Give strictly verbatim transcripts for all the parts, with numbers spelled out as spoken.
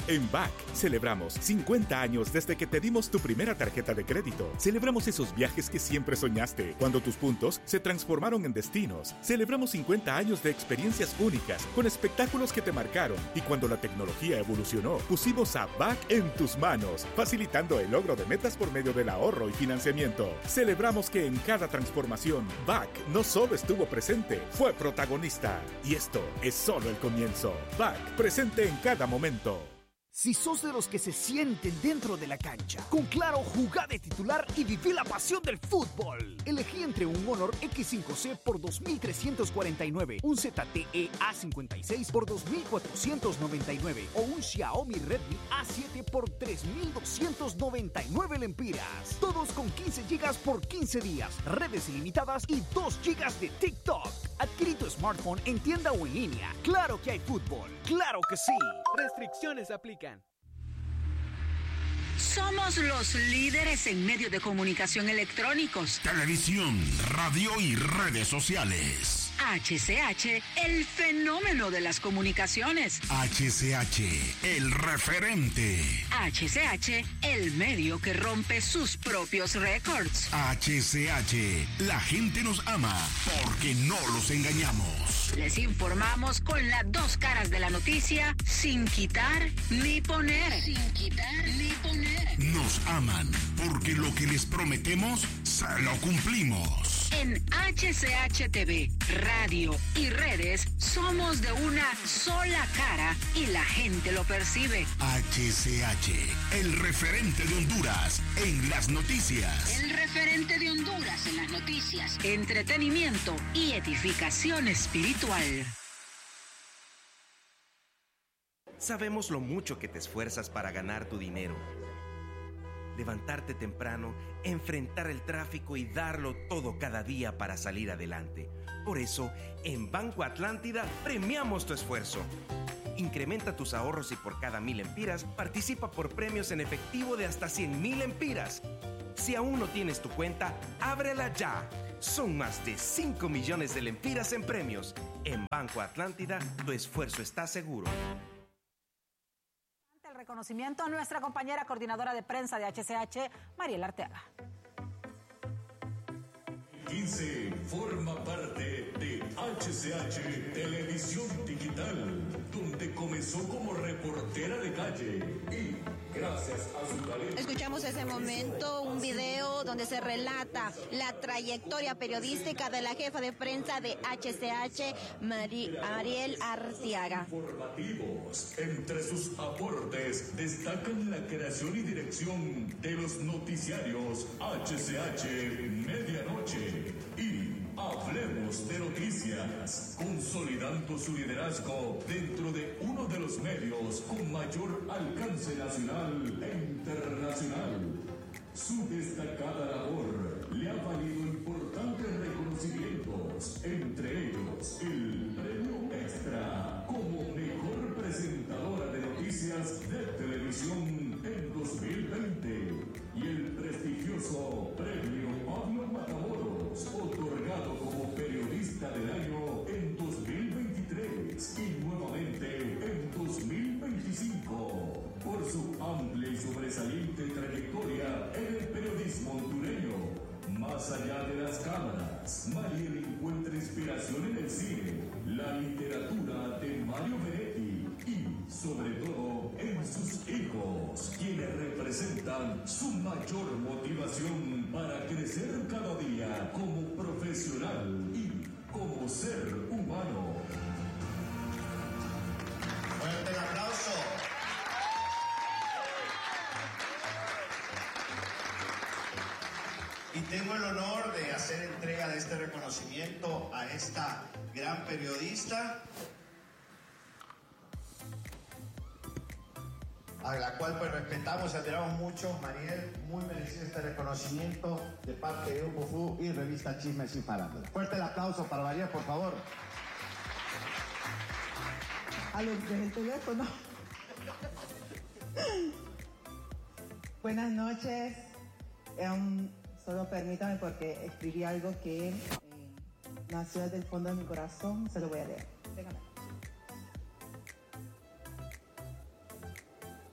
En B A C celebramos cincuenta años desde que te dimos tu primera tarjeta de crédito. Celebramos esos viajes que siempre soñaste, cuando tus puntos se transformaron en destinos. Celebramos cincuenta años de experiencias únicas, con espectáculos que te marcaron. Y cuando la tecnología evolucionó, pusimos a B A C en tus manos, facilitando el logro de metas por medio del ahorro y financiamiento. Celebramos que en cada transformación, B A C no solo estuvo presente, fue protagonista. Y esto es solo el comienzo. B A C, presente en cada momento. Si sos de los que se sienten dentro de la cancha, con Claro, jugá de titular y viví la pasión del fútbol. Elegí entre un Honor equis cinco ce por dos mil trescientos cuarenta y nueve, un Z T E A cincuenta y seis por dos mil cuatrocientos noventa y nueve o un Xiaomi Redmi A siete por tres mil doscientos noventa y nueve lempiras. Todos con quince gigas por quince días, redes ilimitadas y dos gigas de TikTok. Adquirí tu smartphone en tienda o en línea. Claro que hay fútbol. ¡Claro que sí! Restricciones aplican. Somos los líderes en medios de comunicación electrónicos, televisión, radio y redes sociales. H C H, el fenómeno de las comunicaciones. H C H, el referente. H C H, el medio que rompe sus propios récords. H C H, la gente nos ama porque no los engañamos. Les informamos con las dos caras de la noticia, sin quitar ni poner. Sin quitar ni poner. Nos aman porque lo que les prometemos, se lo cumplimos. En H C H T V, radio y redes, somos de una sola cara y la gente lo percibe. H C H, el referente de Honduras en las noticias. El referente de Honduras en las noticias, entretenimiento y edificación espiritual. Sabemos lo mucho que te esfuerzas para ganar tu dinero. Levantarte temprano, enfrentar el tráfico y darlo todo cada día para salir adelante. Por eso, en Banco Atlántida premiamos tu esfuerzo. Incrementa tus ahorros y por cada mil empiras participa por premios en efectivo de hasta cien mil empiras. Si aún no tienes tu cuenta, ábrela ya. Son más de cinco millones de lempiras en premios. En Banco Atlántida, tu esfuerzo está seguro. Reconocimiento a nuestra compañera coordinadora de prensa de H C H, Mariela Arteaga. quince forma parte de H C H Televisión Digital, donde comenzó como reportera de calle y gracias a su talento. Escuchamos ese momento, un video donde se relata la trayectoria periodística de la jefa de prensa de H C H, Mari, Mariel Arteaga. Informativos. Entre sus aportes destacan la creación y dirección de los noticiarios H C H Medianoche y Hablemos de Noticias, consolidando su liderazgo dentro de uno de los medios con mayor alcance nacional e internacional. Su destacada labor le ha valido importantes reconocimientos, entre ellos el Premio Extra como Mejor Presentadora de Noticias de Televisión en dos mil veinte y el prestigioso Premio Pablo Matamoros, otorgado como Periodista del Año en dos mil veintitrés y nuevamente en dos mil veinticinco, por su amplia y sobresaliente trayectoria en el periodismo hondureño. Más allá de las cámaras, Mariel encuentra inspiración en el cine, la literatura de Mario Benetti y, sobre todo, en sus hijos, quienes representan su mayor motivación para crecer cada día como profesional y como ser humano. Fuerte el aplauso. Y tengo el honor de hacer entrega de este reconocimiento a esta gran periodista, a la cual pues respetamos y admiramos mucho. Mariel, muy merecido este reconocimiento de parte de Grupo F U y Revista Chismes y Farándula. Fuerte el aplauso para Mariel, por favor. A los del teléfono. Buenas noches. Um, Solo permítame porque escribí algo que eh, nació desde el fondo de mi corazón. Se lo voy a leer. Déjame.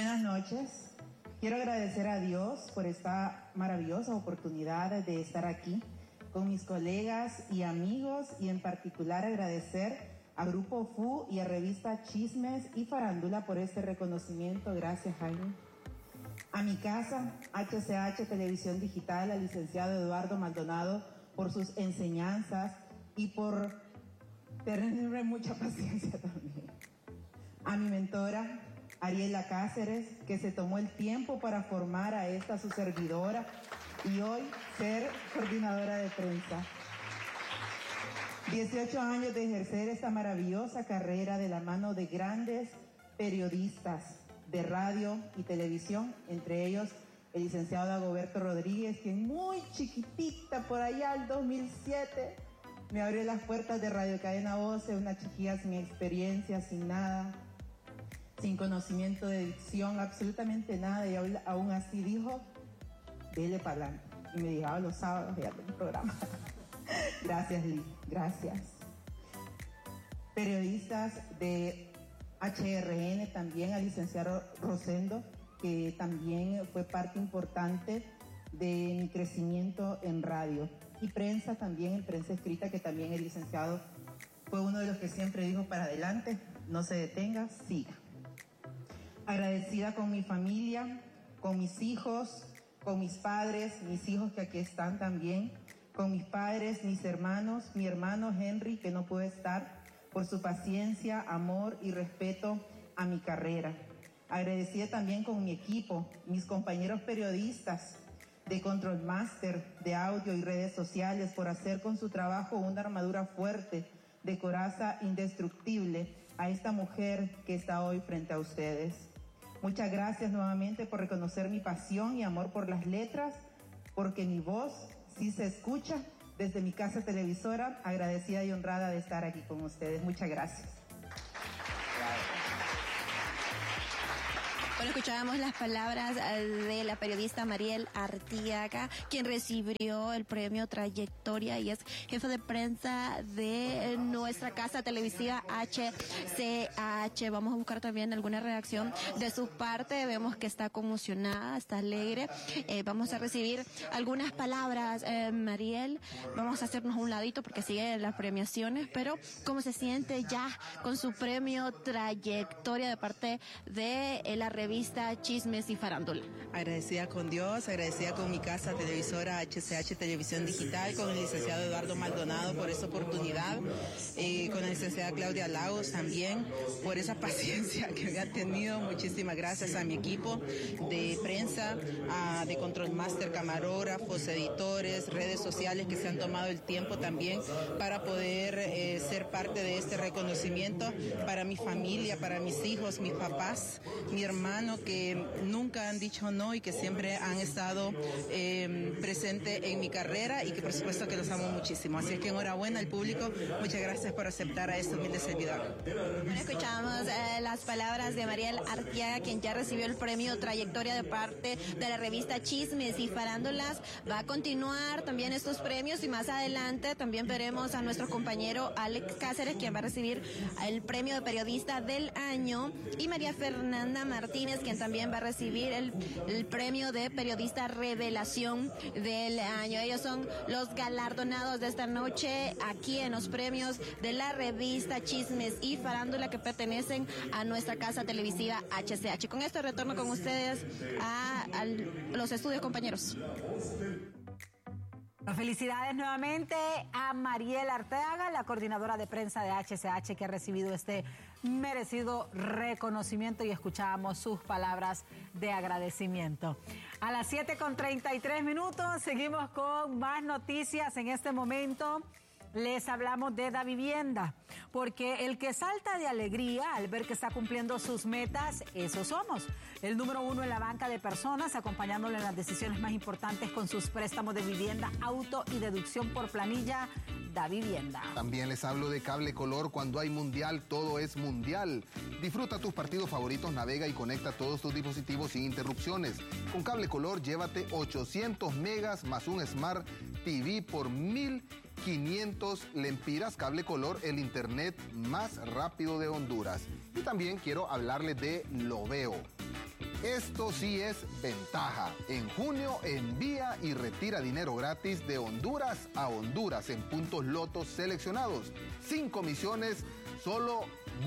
Buenas noches. Quiero agradecer a Dios por esta maravillosa oportunidad de estar aquí con mis colegas y amigos, y en particular agradecer a Grupo F U y a Revista Chismes y Farándula por este reconocimiento. Gracias, Jaime. A mi casa, H C H Televisión Digital, al licenciado Eduardo Maldonado por sus enseñanzas y por tenerme mucha paciencia también. A mi mentora, Ariela Cáceres, que se tomó el tiempo para formar a esta su servidora y hoy ser coordinadora de prensa. dieciocho años de ejercer esta maravillosa carrera de la mano de grandes periodistas de radio y televisión, entre ellos el licenciado Dagoberto Rodríguez, quien muy chiquitita por allá el dos mil siete me abrió las puertas de Radio Cadena Voce, una chiquilla sin experiencia, sin nada, sin conocimiento de dicción, absolutamente nada, y aún así dijo, dele para adelante. Y me llegaba los sábados ya del programa. Gracias, Lee, gracias. Periodistas de H R N también, al licenciado Rosendo, que también fue parte importante de mi crecimiento en radio. Y prensa también, en prensa escrita, que también el licenciado fue uno de los que siempre dijo para adelante, no se detenga, siga. Agradecida con mi familia, con mis hijos, con mis padres, mis hijos que aquí están también, con mis padres, mis hermanos, mi hermano Henry, que no puede estar, por su paciencia, amor y respeto a mi carrera. Agradecida también con mi equipo, mis compañeros periodistas de Control Master, de audio y redes sociales, por hacer con su trabajo una armadura fuerte, de coraza indestructible a esta mujer que está hoy frente a ustedes. Muchas gracias nuevamente por reconocer mi pasión y amor por las letras, porque mi voz sí se escucha desde mi casa televisora, agradecida y honrada de estar aquí con ustedes. Muchas gracias. Bueno, escuchábamos las palabras de la periodista Mariel Arteaga, quien recibió el premio Trayectoria y es jefa de prensa de nuestra casa televisiva H C H. Vamos a buscar también alguna reacción de su parte. Vemos que está conmocionada, está alegre. Eh, vamos a recibir algunas palabras, eh, Mariel. Vamos a hacernos un ladito porque siguen las premiaciones, pero ¿cómo se siente ya con su premio Trayectoria de parte de eh, la revista Chismes y Farándula? Agradecida con Dios, agradecida con mi casa televisora H C H Televisión Digital, con el licenciado Eduardo Maldonado por esta oportunidad, eh, con la licenciada Claudia Lagos también por esa paciencia que me ha tenido. Muchísimas gracias a mi equipo de prensa, a, de Control Master, camarógrafos, editores, redes sociales que se han tomado el tiempo también para poder eh, ser parte de este reconocimiento, para mi familia, para mis hijos, mis papás, mi hermano, que nunca han dicho no y que siempre han estado eh, presentes en mi carrera y que por supuesto que los amo muchísimo. Así que enhorabuena al público, muchas gracias por aceptar a este humilde servidor. Escuchamos eh, las palabras de Mariel Arteaga, quien ya recibió el premio Trayectoria de parte de la revista Chismes y Farándulas. Va a continuar también estos premios y más adelante también veremos a nuestro compañero Alex Cáceres, quien va a recibir el premio de periodista del año, y María Fernanda Martínez, quien también va a recibir el, el premio de periodista revelación del año. Ellos son los galardonados de esta noche aquí en los premios de la revista Chismes y Farándula, que pertenecen a nuestra casa televisiva H C H. Con esto retorno con ustedes a, a los estudios, compañeros. Felicidades nuevamente a Mariel Arteaga, la coordinadora de prensa de H C H, que ha recibido este merecido reconocimiento, y escuchábamos sus palabras de agradecimiento. A las siete con treinta y tres minutos seguimos con más noticias. En este momento les hablamos de Davivienda, porque el que salta de alegría al ver que está cumpliendo sus metas, esos somos. El número uno en la banca de personas, acompañándole en las decisiones más importantes con sus préstamos de vivienda, auto y deducción por planilla. Davivienda. También les hablo de Cable Color. Cuando hay mundial, todo es mundial. Disfruta tus partidos favoritos, navega y conecta todos tus dispositivos sin interrupciones. Con Cable Color, llévate ochocientos megas más un Smart T V por mil quinientos lempiras. Cable Color, el internet más rápido de Honduras. Y también quiero hablarles de Loveo. Esto sí es ventaja. En junio envía y retira dinero gratis de Honduras a Honduras en puntos lotos seleccionados. Sin comisiones, solo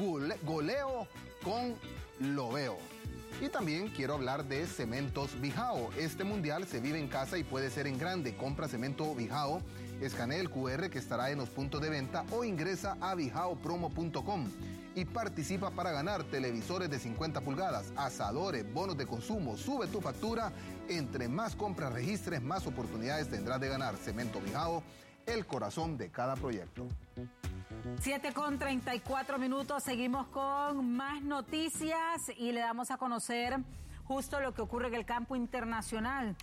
goleo con Loveo. Y también quiero hablar de Cementos Bijao. Este mundial se vive en casa y puede ser en grande. Compra Cemento Bijao, escanea el cu erre que estará en los puntos de venta o ingresa a bijao promo punto com y participa para ganar televisores de cincuenta pulgadas, asadores, bonos de consumo. Sube tu factura. Entre más compras registres, más oportunidades tendrás de ganar. Cemento Bijao, el corazón de cada proyecto. siete con treinta y cuatro minutos, seguimos con más noticias y le damos a conocer justo lo que ocurre en el campo internacional.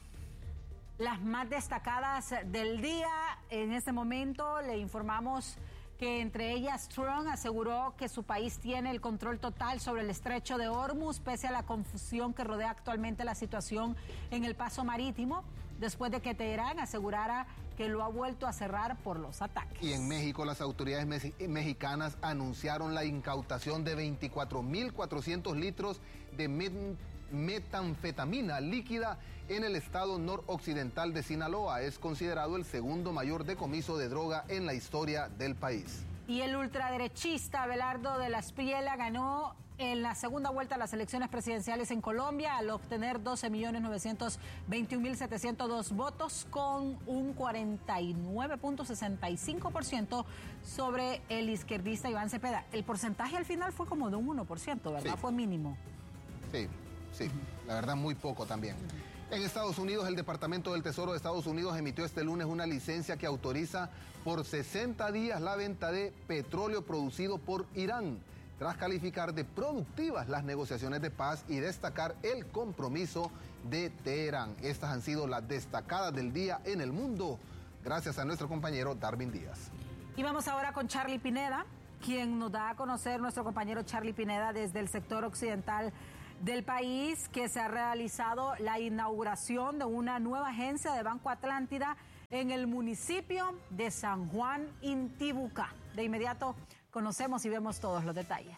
Las más destacadas del día, en este momento le informamos que entre ellas Trump aseguró que su país tiene el control total sobre el estrecho de Hormuz, pese a la confusión que rodea actualmente la situación en el paso marítimo, después de que Teherán asegurara que lo ha vuelto a cerrar por los ataques. Y en México, las autoridades me- mexicanas anunciaron la incautación de veinticuatro mil cuatrocientos litros de met- metanfetamina líquida en el estado noroccidental de Sinaloa. Es considerado el segundo mayor decomiso de droga en la historia del país. Y el ultraderechista Abelardo de la Espriella ganó en la segunda vuelta de las elecciones presidenciales en Colombia al obtener doce millones novecientos veintiún mil setecientos dos votos con un cuarenta y nueve punto sesenta y cinco por ciento sobre el izquierdista Iván Cepeda. El porcentaje al final fue como de un uno por ciento, ¿verdad? Sí. Fue mínimo. Sí, sí, la verdad muy poco también. En Estados Unidos, el Departamento del Tesoro de Estados Unidos emitió este lunes una licencia que autoriza por sesenta días la venta de petróleo producido por Irán, tras calificar de productivas las negociaciones de paz y destacar el compromiso de Teherán. Estas han sido las destacadas del día en el mundo, gracias a nuestro compañero Darwin Díaz. Y vamos ahora con Charlie Pineda, quien nos da a conocer nuestro compañero Charlie Pineda desde el sector occidental del país, que se ha realizado la inauguración de una nueva agencia de Banco Atlántida en el municipio de San Juan Intibucá. De inmediato conocemos y vemos todos los detalles.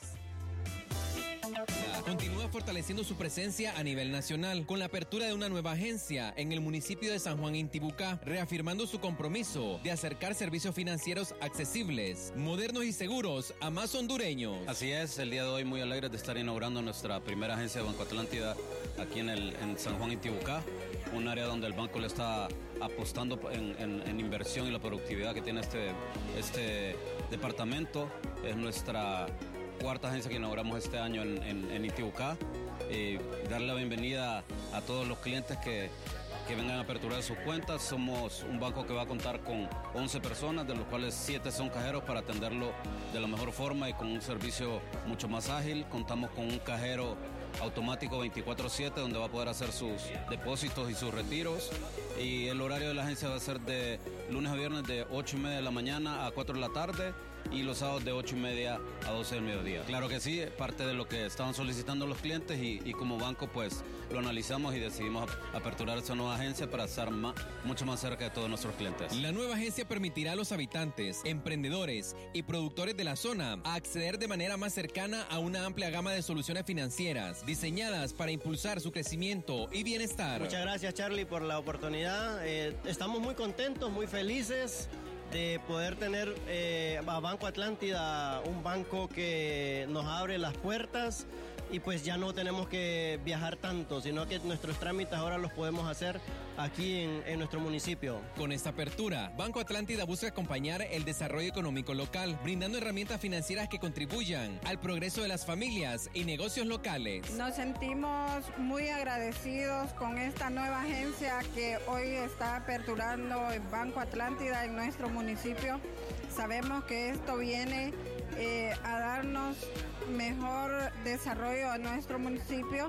Continúa fortaleciendo su presencia a nivel nacional con la apertura de una nueva agencia en el municipio de San Juan Intibucá, reafirmando su compromiso de acercar servicios financieros accesibles, modernos y seguros a más hondureños. Así es, el día de hoy muy alegres de estar inaugurando nuestra primera agencia de Banco Atlántida aquí en, el, en San Juan Intibucá, un área donde el banco le está apostando en, en, en inversión y la productividad que tiene este, este departamento. Es nuestra cuarta agencia que inauguramos este año en, en, en Intibucá. Eh, darle la bienvenida a todos los clientes que, que vengan a aperturar sus cuentas. Somos un banco que va a contar con once personas, de los cuales siete son cajeros para atenderlo de la mejor forma y con un servicio mucho más ágil. Contamos con un cajero automático veinticuatro siete donde va a poder hacer sus depósitos y sus retiros, y el horario de la agencia va a ser de lunes a viernes de ocho y media de la mañana a cuatro de la tarde y los sábados de ocho y media a doce del mediodía. Claro que sí, es parte de lo que estaban solicitando los clientes y, y como banco pues lo analizamos y decidimos aperturar esta nueva agencia para estar más, mucho más cerca de todos nuestros clientes. La nueva agencia permitirá a los habitantes, emprendedores y productores de la zona a acceder de manera más cercana a una amplia gama de soluciones financieras diseñadas para impulsar su crecimiento y bienestar. Muchas gracias, Charlie, por la oportunidad. Eh, estamos muy contentos, muy felices de poder tener eh, a Banco Atlántida, un banco que nos abre las puertas y pues ya no tenemos que viajar tanto, sino que nuestros trámites ahora los podemos hacer aquí en, en nuestro municipio. Con esta apertura, Banco Atlántida busca acompañar el desarrollo económico local, brindando herramientas financieras que contribuyan al progreso de las familias y negocios locales. Nos sentimos muy agradecidos con esta nueva agencia que hoy está aperturando el Banco Atlántida en nuestro municipio. Sabemos que esto viene eh, a darnos mejor desarrollo a nuestro municipio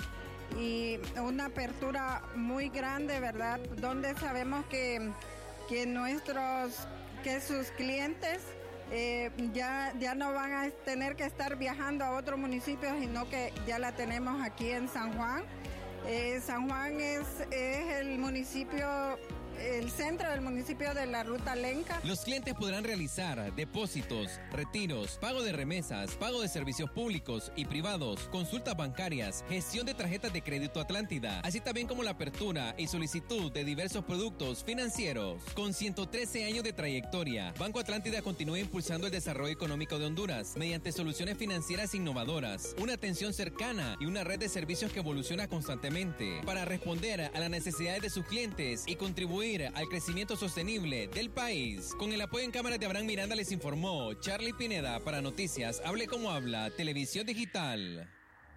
y una apertura muy grande, ¿verdad? Donde sabemos que, que nuestros, que sus clientes eh, ya, ya no van a tener que estar viajando a otro municipio, sino que ya la tenemos aquí en San Juan. Eh, San Juan es, es el municipio el centro del municipio de la Ruta Lenca. Los clientes podrán realizar depósitos, retiros, pago de remesas, pago de servicios públicos y privados, consultas bancarias, gestión de tarjetas de crédito Atlántida, así también como la apertura y solicitud de diversos productos financieros. Con ciento trece años de trayectoria, Banco Atlántida continúa impulsando el desarrollo económico de Honduras mediante soluciones financieras innovadoras, una atención cercana y una red de servicios que evoluciona constantemente para responder a las necesidades de sus clientes y contribuir al crecimiento sostenible del país. Con el apoyo en cámaras de Abraham Miranda les informó Charlie Pineda para Noticias Hable Como Habla, Televisión Digital.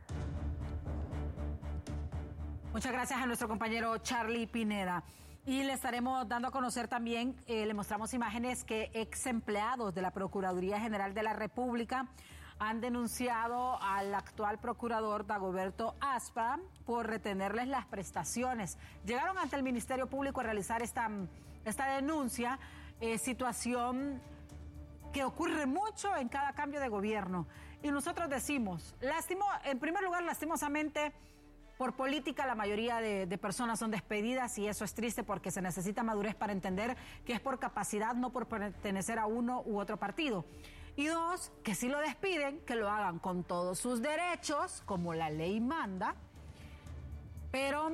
Muchas gracias a nuestro compañero Charlie Pineda. Y le estaremos dando a conocer también, eh, le mostramos imágenes que ex empleados de la Procuraduría General de la República han denunciado al actual procurador Dagoberto Aspa por retenerles las prestaciones. Llegaron ante el Ministerio Público a realizar esta, esta denuncia, eh, situación que ocurre mucho en cada cambio de gobierno. Y nosotros decimos, lastimo, en primer lugar, lastimosamente, por política la mayoría de, de personas son despedidas y eso es triste porque se necesita madurez para entender que es por capacidad, no por pertenecer a uno u otro partido. Y dos, que si lo despiden, que lo hagan con todos sus derechos, como la ley manda, pero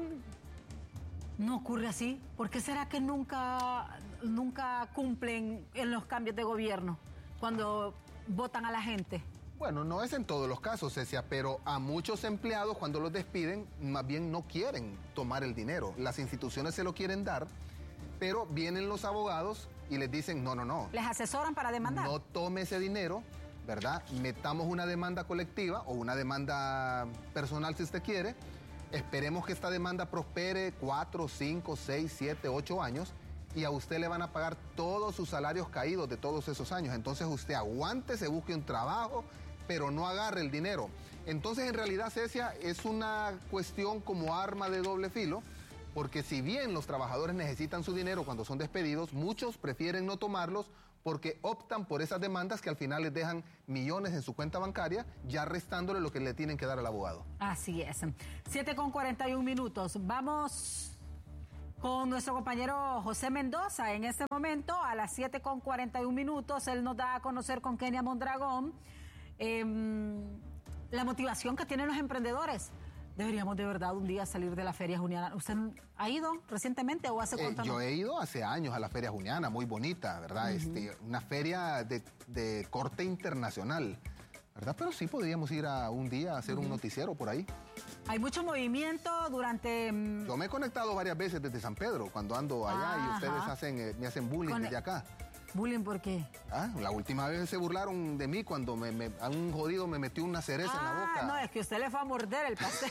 no ocurre así. ¿Por qué será que nunca, nunca cumplen en los cambios de gobierno cuando votan a la gente? Bueno, no es en todos los casos, Cecia, pero a muchos empleados cuando los despiden, más bien no quieren tomar el dinero. Las instituciones se lo quieren dar, pero vienen los abogados y les dicen, no, no, no. ¿Les asesoran para demandar? No tome ese dinero, ¿verdad? Metamos una demanda colectiva o una demanda personal si usted quiere. Esperemos que esta demanda prospere cuatro, cinco, seis, siete, ocho años y a usted le van a pagar todos sus salarios caídos de todos esos años. Entonces usted aguante, se busque un trabajo, pero no agarre el dinero. Entonces, en realidad, Cecia, es una cuestión como arma de doble filo, porque si bien los trabajadores necesitan su dinero cuando son despedidos, muchos prefieren no tomarlos porque optan por esas demandas que al final les dejan millones en su cuenta bancaria, ya restándole lo que le tienen que dar al abogado. Así es. siete con cuarenta y un minutos. Vamos con nuestro compañero José Mendoza en este momento, a las siete con cuarenta y un minutos. Él nos da a conocer con Kenia Mondragón eh, la motivación que tienen los emprendedores. Deberíamos de verdad un día salir de la Feria Juniana. ¿Usted ha ido recientemente o hace cuánto? Eh, yo he ido hace años a la Feria Juniana, muy bonita, ¿verdad? Uh-huh. este, una feria de, de corte internacional, ¿verdad? Pero sí podríamos ir a un día a hacer uh-huh. un noticiero por ahí. Hay mucho movimiento durante... Yo me he conectado varias veces desde San Pedro, cuando ando allá ah, y ustedes hacen, eh, me hacen bullying Con desde acá. ¿Bullying por qué? Ah, la última vez se burlaron de mí cuando me, me, a un jodido me metió una cereza ah, en la boca. No, es que usted le fue a morder el pastel.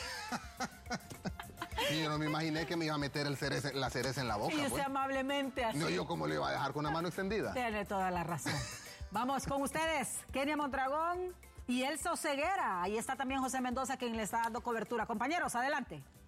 Y yo no me imaginé que me iba a meter el cereza, la cereza en la boca. Y usted pues. amablemente así. No, yo cómo le iba a dejar con la mano extendida. Tiene toda la razón. Vamos con ustedes, Kenia Mondragón y Elso Ceguera. Ahí está también José Mendoza, quien le está dando cobertura. Compañeros, adelante.